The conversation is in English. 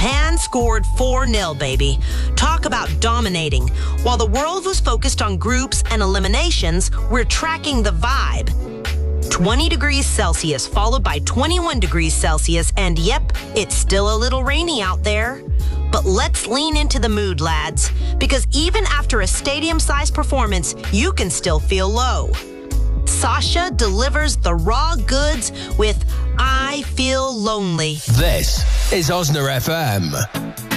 Japan scored 4-0, baby. Talk about dominating. While the world was focused on groups and eliminations, we're tracking the vibe. 20 degrees Celsius, followed by 21 degrees Celsius, and yep, it's still a little rainy out there. But let's lean into the mood, lads, because even after a stadium-sized performance, you can still feel low. Sasha delivers the raw goods with I Feel Lonely. This is Osna FM.